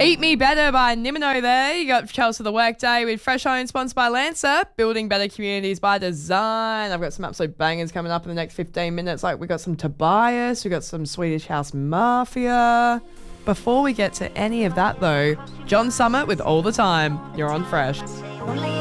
Eat Me Better by Nimino there. You got Chelsea the Workday with Fresh Home, sponsored by Lancer. Building better communities by design. I've got some absolute bangers coming up in the next 15 minutes. Like, we got some Tobias, we got some Swedish House Mafia. Before we get to any of that though, John Summit with All the Time. You're on Fresh.